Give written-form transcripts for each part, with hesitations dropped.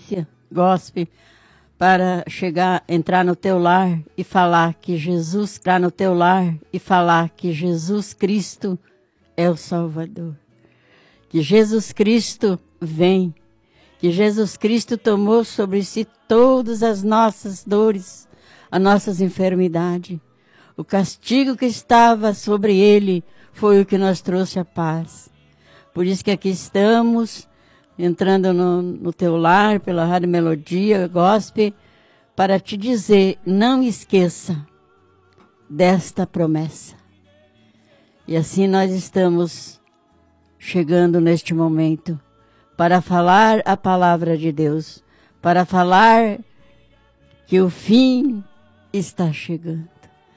Cíntia Gospel, para entrar no teu lar e falar que Jesus está no teu lar e falar que Jesus Cristo é o Salvador. Que Jesus Cristo vem, que Jesus Cristo tomou sobre si todas as nossas dores, as nossas enfermidades. O castigo que estava sobre ele foi o que nos trouxe a paz. Por isso que aqui estamos, entrando no teu lar, pela Rádio Melodia Gospel, para te dizer, não esqueça desta promessa. E assim nós estamos chegando neste momento para falar a palavra de Deus, para falar que o fim está chegando.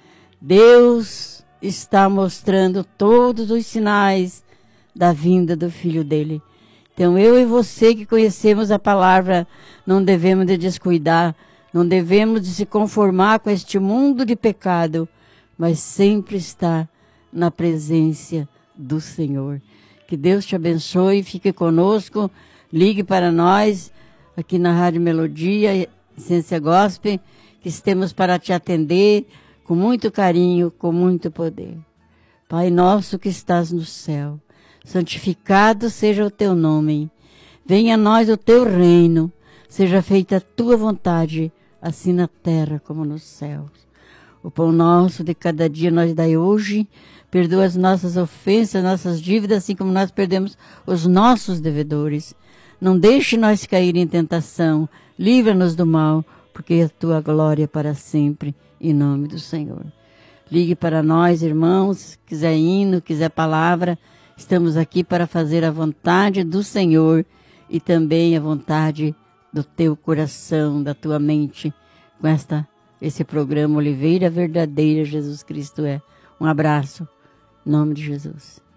Deus está mostrando todos os sinais da vinda do Filho dele. Então eu e você que conhecemos a palavra, não devemos de descuidar, não devemos de se conformar com este mundo de pecado, mas sempre estar na presença do Senhor. Que Deus te abençoe, fique conosco, ligue para nós, aqui na Rádio Melodia, Essência Gospel, que estamos para te atender com muito carinho, com muito poder. Pai nosso que estás no céu, santificado seja o teu nome. Venha a nós o teu reino, seja feita a tua vontade, assim na terra como nos céus. O pão nosso de cada dia nós dai hoje, perdoa as nossas ofensas, nossas dívidas, assim como nós perdemos os nossos devedores. Não deixe nós cair em tentação, livra-nos do mal, porque é a tua glória para sempre, em nome do Senhor. Ligue para nós, irmãos, quiser hino, quiser palavra, estamos aqui para fazer a vontade do Senhor e também a vontade do teu coração, da tua mente, com esse programa Oliveira Verdadeira, Jesus Cristo é. Um abraço, em nome de Jesus.